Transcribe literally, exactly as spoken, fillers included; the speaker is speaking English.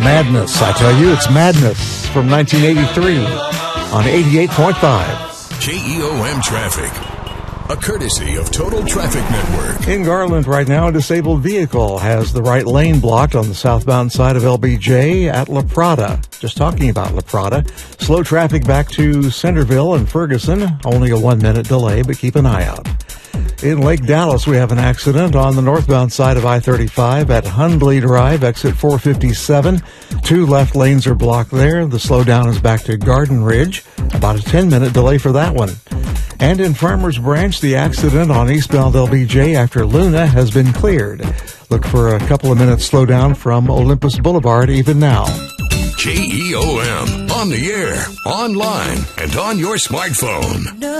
Madness, I tell you, it's Madness from nineteen eighty-three on eighty-eight point five. J E O M Traffic, a courtesy of Total Traffic Network. In Garland right now, a disabled vehicle has the right lane blocked on the southbound side of L B J at La Prada. Just talking about La Prada. Slow traffic back to Centerville and Ferguson. Only a one-minute delay, but keep an eye out. In Lake Dallas, we have an accident on the northbound side of I thirty-five at Hundley Drive, exit four fifty-seven. Two left lanes are blocked there. The slowdown is back to Garden Ridge. About a ten-minute delay for that one. And in Farmers Branch, the accident on eastbound L B J after Luna has been cleared. Look for a couple of minutes slowdown from Olympus Boulevard even now. J E O M, on the air, online, and on your smartphone.